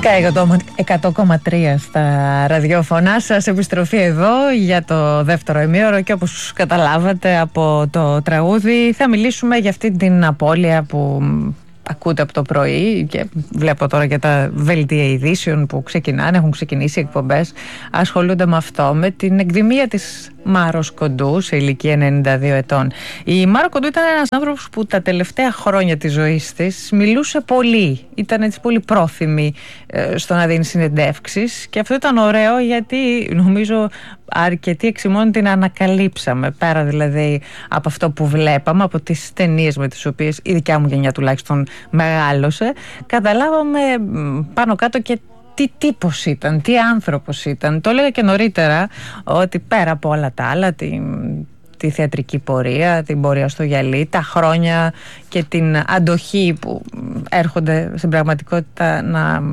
Sky 100,3 στα ραδιόφωνα σας. Επιστροφή εδώ για το δεύτερο ημίωρο και όπως καταλάβατε από το τραγούδι θα μιλήσουμε για αυτή την απώλεια που ακούτε από το πρωί και βλέπω τώρα και τα δελτία ειδήσεων που ξεκινάνε, έχουν ξεκινήσει εκπομπές, ασχολούνται με αυτό, με την εκδημία της Μάρος Κοντού σε ηλικία 92 ετών. Η Μάρο Κοντού ήταν ένας άνθρωπος που τα τελευταία χρόνια της ζωής της μιλούσε πολύ, ήταν έτσι πολύ πρόθυμη στο να δίνει συνεντεύξεις και αυτό ήταν ωραίο γιατί νομίζω αρκετοί εξημών την ανακαλύψαμε, πέρα δηλαδή από αυτό που βλέπαμε, από τις ταινίες με τις οποίες η δικιά μου γενιά τουλάχιστον μεγάλωσε, καταλάβαμε πάνω κάτω και τι τύπος ήταν, τι άνθρωπος ήταν. Το έλεγα και νωρίτερα ότι πέρα από όλα τα άλλα, τη θεατρική πορεία, την πορεία στο γυαλί, τα χρόνια και την αντοχή που έρχονται στην πραγματικότητα να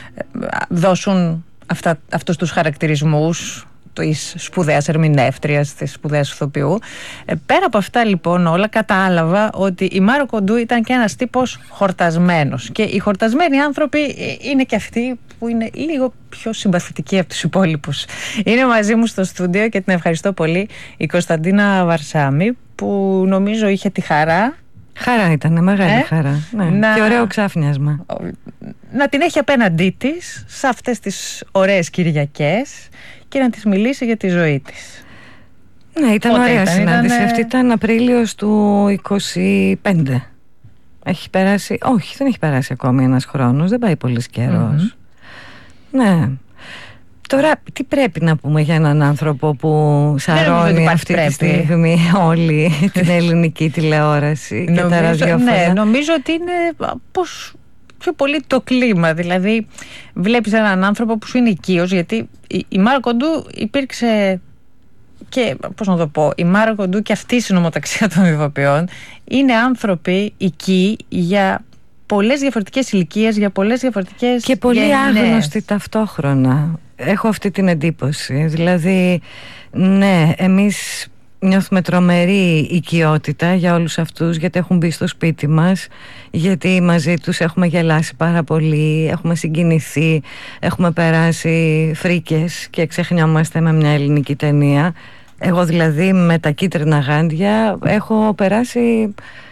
δώσουν αυτούς τους χαρακτηρισμούς της σπουδαίας ερμηνεύτριας, της σπουδαίας ηθοποιού. Πέρα από αυτά λοιπόν όλα, κατάλαβα ότι η Μάρο Κοντού ήταν και ένας τύπος χορτασμένος και οι χορτασμένοι άνθρωποι είναι και αυτοί που είναι λίγο πιο συμπαθητικοί από τους υπόλοιπους. Είναι μαζί μου στο στούντιο και την ευχαριστώ πολύ η Κωνσταντίνα Βαρσάμη, που νομίζω είχε τη χαρά. Χαρά ήταν, μεγάλη χαρά. Ναι. Και ωραίο ξάφνιασμα. Να την έχει απέναντί της σε αυτές τις ωραίες Κυριακές και να της μιλήσει για τη ζωή της. Ναι, ήταν ωραία συνάντηση. Αυτή ήταν Απρίλιος του 25. Έχει περάσει, όχι, δεν έχει περάσει ακόμη ένας χρόνος, δεν πάει πολύς καιρός. Ναι. Τώρα, τι πρέπει να πούμε για έναν άνθρωπο που σαρώνει αυτή τη στιγμή όλη την ελληνική τηλεόραση και τα ραδιόφωνα? Ναι, νομίζω ότι είναι πως πιο πολύ το κλίμα. Δηλαδή, βλέπεις έναν άνθρωπο που σου είναι οικείος, γιατί η Μάρο Κοντού υπήρξε και, πώς να το πω, η Μάρο Κοντού και αυτή η συνομοταξία των ηθοποιών είναι άνθρωποι οικοί για πολλές διαφορετικές ηλικίες, για πολλές διαφορετικές και πολύ άγνωστοι ταυτόχρονα. Έχω αυτή την εντύπωση. Δηλαδή, ναι, εμείς νιώθουμε τρομερή οικειότητα για όλους αυτούς, γιατί έχουν μπει στο σπίτι μας, γιατί μαζί τους έχουμε γελάσει πάρα πολύ, έχουμε συγκινηθεί, έχουμε περάσει φρίκες και ξεχνιόμαστε με μια ελληνική ταινία. Εγώ δηλαδή με τα κίτρινα γάντια έχω περάσει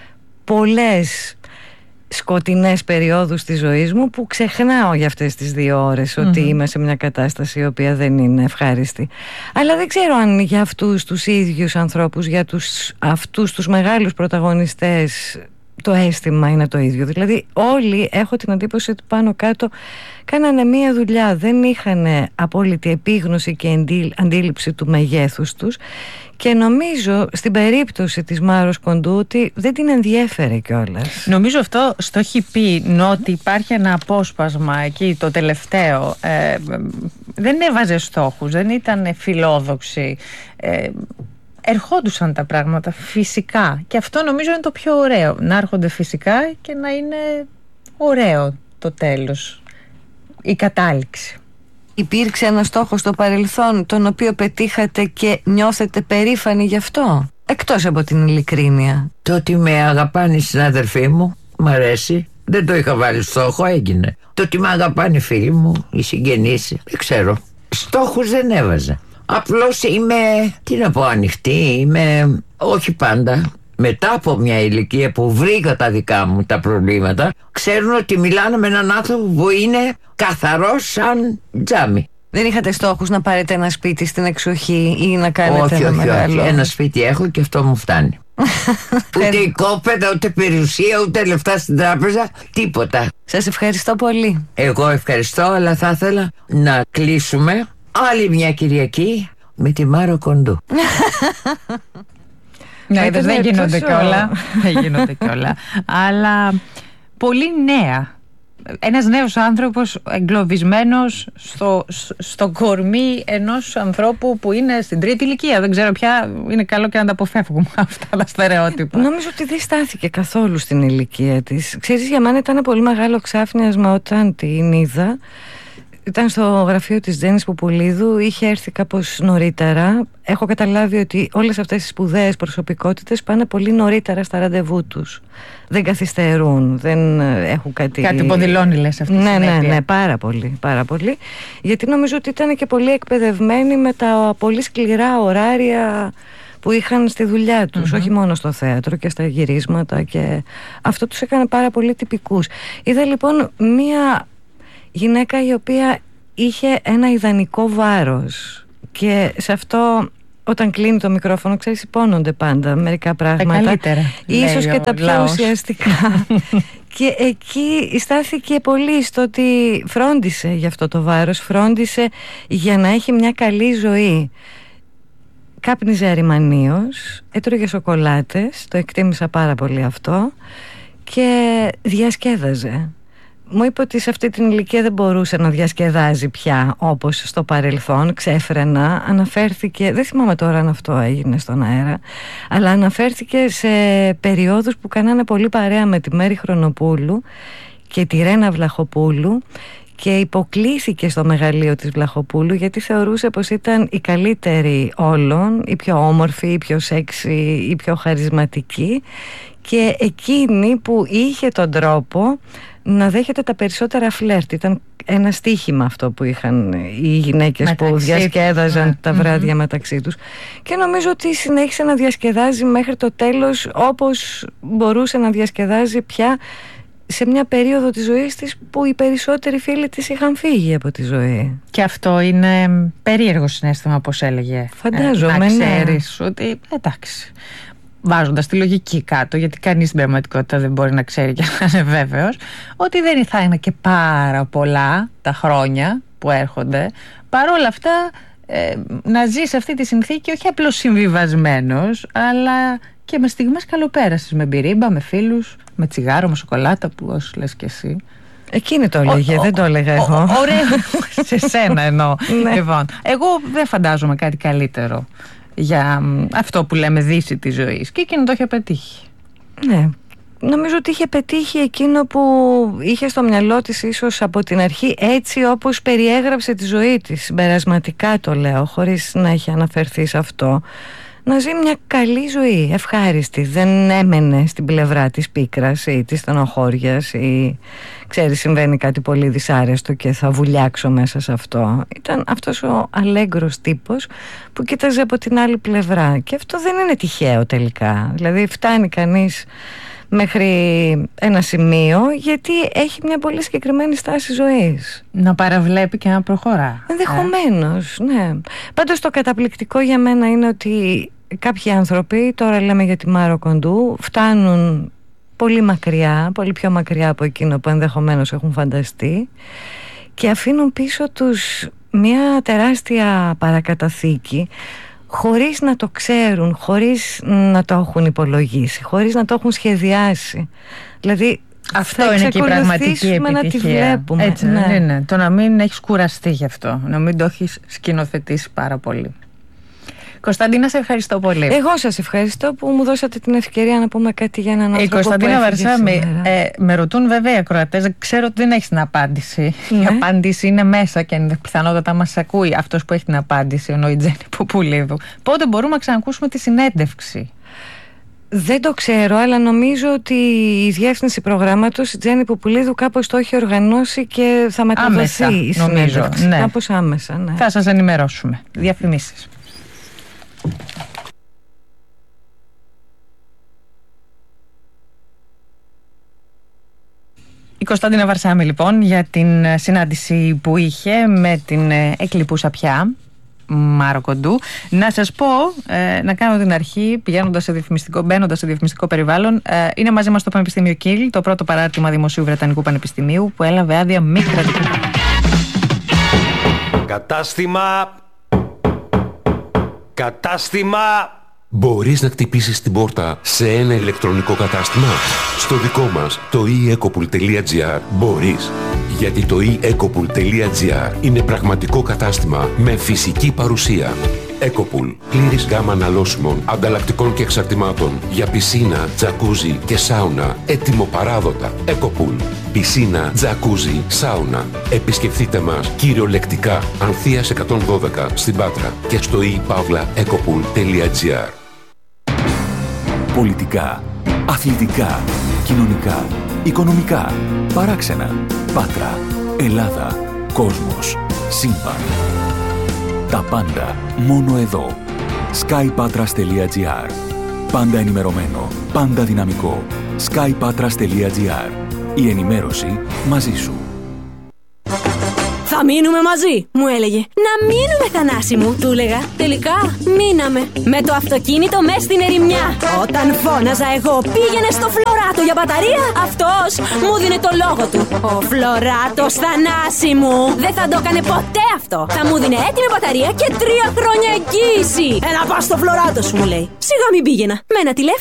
πολλές σκοτεινές περιόδους της ζωής μου που ξεχνάω για αυτές τις 2 ώρες ότι είμαι σε μια κατάσταση η οποία δεν είναι ευχάριστη. Αλλά δεν ξέρω αν για αυτούς τους ίδιους ανθρώπους, για αυτούς τους μεγάλους πρωταγωνιστές, το αίσθημα είναι το ίδιο. Δηλαδή όλοι, έχω την εντύπωση ότι πάνω κάτω κάνανε μία δουλειά, δεν είχαν απόλυτη επίγνωση και αντίληψη του μεγέθους τους, και νομίζω στην περίπτωση της Μάρος Κοντού ότι δεν την ενδιέφερε κιόλας. Νομίζω αυτό στο έχει πει, ότι υπάρχει ένα απόσπασμα εκεί το τελευταίο, δεν έβαζε στόχους, δεν ήταν φιλόδοξη, ερχόντουσαν τα πράγματα φυσικά, και αυτό νομίζω είναι το πιο ωραίο, να έρχονται φυσικά και να είναι ωραίο το τέλος, η κατάληξη. Υπήρξε ένα στόχο στο παρελθόν τον οποίο πετύχατε και νιώθετε περήφανοι γι' αυτό, εκτός από την ειλικρίνεια? Το ότι με αγαπάνε οι συνάδελφοί μου, μ' αρέσει. Δεν το είχα βάλει στόχο, έγινε. Το ότι με αγαπάνε οι φίλοι μου, οι συγγενείς, δεν ξέρω. Στόχους δεν έβαζα. Απλώς είμαι, τι να πω, ανοιχτή, είμαι, όχι πάντα. Μετά από μια ηλικία που βρήκα τα δικά μου τα προβλήματα, ξέρουν ότι μιλάνε με έναν άνθρωπο που είναι καθαρός σαν τζάμι. Δεν είχατε στόχους να πάρετε ένα σπίτι στην εξοχή ή να κάνετε ένα μεγάλο? Όχι. Ένα σπίτι έχω και αυτό μου φτάνει. Ούτε οικόπεδα, ούτε περιουσία, ούτε λεφτά στην τράπεζα, τίποτα. Σας ευχαριστώ πολύ. Εγώ ευχαριστώ, αλλά θα ήθελα να κλείσουμε άλλη μια Κυριακή με τη Μάρο Κοντού. Ναι, δεν γίνονται κιόλα. Δεν γίνονται κιόλα. Αλλά πολύ νέα. Ένας νέος άνθρωπος εγκλωβισμένος στο κορμί ενός ανθρώπου που είναι στην τρίτη ηλικία. Δεν ξέρω πια, είναι καλό και να τα αποφεύγουμε αυτά τα στερεότυπα. Νομίζω ότι δεν στάθηκε καθόλου στην ηλικία της. Ξέρεις, για μένα ήταν πολύ μεγάλο ξάφνιασμα όταν την είδα. ήταν στο γραφείο της Τζέννης Πουπουλίδου, είχε έρθει κάπως νωρίτερα. Έχω καταλάβει ότι όλες αυτές οι σπουδαίες προσωπικότητες πάνε πολύ νωρίτερα στα ραντεβού τους. Δεν καθυστερούν, δεν έχουν κάτι... Κάτι υποδηλώνει, λες, αυτή η συνέπεια. Ναι, πάρα πολύ, πάρα πολύ. Γιατί νομίζω ότι ήταν και πολύ εκπαιδευμένοι με τα πολύ σκληρά ωράρια που είχαν στη δουλειά τους, όχι μόνο στο θέατρο και στα γυρίσματα, και αυτό τους έκανε πάρα πολύ τυπικούς. Είδα λοιπόν μία γυναίκα η οποία είχε ένα ιδανικό βάρος, και σε αυτό, όταν κλείνει το μικρόφωνο, ξέρεις, υπόνονται πάντα μερικά πράγματα, καλύτερα, ίσως και τα πιο ουσιαστικά. Και εκεί στάθηκε πολύ στο ότι φρόντισε για αυτό το βάρος, φρόντισε για να έχει μια καλή ζωή. Κάπνιζε αριμανίως, έτρωγε σοκολάτες, το εκτίμησα πάρα πολύ αυτό, και διασκέδαζε. Μου είπε ότι σε αυτή την ηλικία δεν μπορούσε να διασκεδάζει πια όπως στο παρελθόν, ξέφρενα. Αναφέρθηκε, δεν θυμάμαι τώρα αν αυτό έγινε στον αέρα, αλλά αναφέρθηκε σε περιόδους που κάνανε πολύ παρέα με τη Μέρη Χρονοπούλου και τη Ρένα Βλαχοπούλου, και υποκλήθηκε στο μεγαλείο της Βλαχοπούλου γιατί θεωρούσε πως ήταν η καλύτερη όλων, η πιο όμορφη, η πιο σεξι, η πιο χαρισματική, και εκείνη που είχε τον τρόπο να δέχεται τα περισσότερα φλερτ. Ήταν ένα στοίχημα αυτό που είχαν οι γυναίκες μεταξύ που διασκέδαζαν τα βράδια μεταξύ τους, και νομίζω ότι συνέχισε να διασκεδάζει μέχρι το τέλος, όπως μπορούσε να διασκεδάζει πια σε μια περίοδο της ζωής της που οι περισσότεροι φίλοι της είχαν φύγει από τη ζωή. Και αυτό είναι περίεργο συναίσθημα, όπως έλεγε. Φαντάζομαι, να ξέρεις ότι εντάξει, βάζοντας τη λογική κάτω, γιατί κανείς στην πραγματικότητα δεν μπορεί να ξέρει και να είναι βέβαιος, ότι δεν θα είναι και πάρα πολλά τα χρόνια που έρχονται. Παρόλα αυτά, να ζεις αυτή τη συνθήκη όχι απλώς συμβιβασμένος, αλλά και με στιγμές καλοπέρασης, με μπυρίμπα, με φίλους, με τσιγάρο, με σοκολάτα, που όσους λες και εσύ. Εκείνη το έλεγε, δεν το έλεγα εγώ. Ωραία, σε σένα εννοώ. Λοιπόν, εγώ δεν φαντάζομαι κάτι καλύτερο για αυτό που λέμε δύση της ζωής, και εκείνο το είχε πετύχει. Ναι, νομίζω ότι είχε πετύχει εκείνο που είχε στο μυαλό της ίσως από την αρχή, έτσι όπως περιέγραψε τη ζωή της. Συμπερασματικά το λέω, χωρίς να έχει αναφερθεί σε αυτό. Να ζει μια καλή ζωή, ευχάριστη. Δεν έμενε στην πλευρά της πίκρας ή της στενοχώριας ή ξέρεις, συμβαίνει κάτι πολύ δυσάρεστο και θα βουλιάξω μέσα σε αυτό. Ήταν αυτός ο αλέγκρος τύπος που κοίταζε από την άλλη πλευρά, και αυτό δεν είναι τυχαίο τελικά. Δηλαδή φτάνει κανείς μέχρι ένα σημείο γιατί έχει μια πολύ συγκεκριμένη στάση ζωής. Να παραβλέπει και να προχωρά. Ενδεχομένως, ναι. Πάντως το καταπληκτικό για μένα είναι ότι κάποιοι άνθρωποι, τώρα λέμε για τη Μάρο Κοντού, φτάνουν πολύ μακριά, πολύ πιο μακριά από εκείνο που ενδεχομένως έχουν φανταστεί, και αφήνουν πίσω τους μια τεράστια παρακαταθήκη, χωρίς να το ξέρουν, χωρίς να το έχουν υπολογίσει, χωρίς να το έχουν σχεδιάσει. Δηλαδή αυτό είναι και η πραγματική επιτυχία. Να τη βλέπουμε. Έτσι, ναι. Το να μην έχεις κουραστεί γι' αυτό, να μην το έχεις σκηνοθετήσει πάρα πολύ. Κωνσταντίνα, σε ευχαριστώ πολύ. Εγώ σας ευχαριστώ που μου δώσατε την ευκαιρία να πούμε κάτι για έναν άνθρωπο. Η Κωνσταντίνα Βαρσά, με ρωτούν βέβαια οι ακροατές, ξέρω ότι δεν έχεις την απάντηση. Ναι. Η απάντηση είναι μέσα και πιθανότατα μας ακούει αυτός που έχει την απάντηση, ενώ η Τζέννη Πουπουλίδου. Πότε μπορούμε να ξανακούσουμε τη συνέντευξη? Δεν το ξέρω, αλλά νομίζω ότι η διεύθυνση προγράμματος, η Τζέννη Πουπουλίδου, κάπως το έχει οργανώσει και θα μεταδοθεί η συνέντευξη. Ναι. Κάπως άμεσα, ναι. Θα σας ενημερώσουμε. Διαφημίσεις. Η Κωνσταντίνα Βαρσάμι λοιπόν για την συνάντηση που είχε με την εκλειπούσα πια Μάρο Κοντού. Να σας πω, να κάνω την αρχή, μπαίνοντας σε διαφημιστικό περιβάλλον. Είναι μαζί μας το Πανεπιστήμιο Κίλ, το πρώτο παράρτημα Δημοσίου Βρετανικού Πανεπιστημίου, που έλαβε άδεια μη κρατικού. Κατάστημα! Μπορείς να χτυπήσεις την πόρτα σε ένα ηλεκτρονικό κατάστημα? Στο δικό μας, το eEcopool.gr, μπορείς. Γιατί το eEcopool.gr είναι πραγματικό κατάστημα με φυσική παρουσία. Ecopool. Πλήρης γάμα αναλώσιμων, ανταλλακτικών και εξαρτημάτων για πισίνα, τζακούζι και σάουνα. Έτοιμο παράδοτα. Ecopool. Πισίνα, τζακούζι, σάουνα. Επισκεφτείτε μας κυριολεκτικά. Ανθείας 112 στην Πάτρα και στο e-ecopool.gr. Πολιτικά, αθλητικά, κοινωνικά, οικονομικά, παράξενα, Πάτρα, Ελλάδα, κόσμος, σύμπαν. Τα πάντα μόνο εδώ. skypatras.gr. Πάντα ενημερωμένο, πάντα δυναμικό. skypatras.gr. Η ενημέρωση μαζί σου. Θα μείνουμε μαζί, μου έλεγε. Να μείνουμε, Θανάση μου, του έλεγα. Τελικά μείναμε. Με το αυτοκίνητο μες στην ερημιά. Όταν φώναζα εγώ πήγαινε στο Φλωράτο για μπαταρία, αυτός μου δίνε το λόγο του. Ο Φλωράτος, Θανάση μου, δεν θα το έκανε ποτέ αυτό. Θα μου δίνε έτοιμη μπαταρία και 3 χρόνια εγγύηση. Ένα πας στο Φλωράτο σου, μου λέει. Σιγά μην πήγαινα. Με ένα τηλέφωνο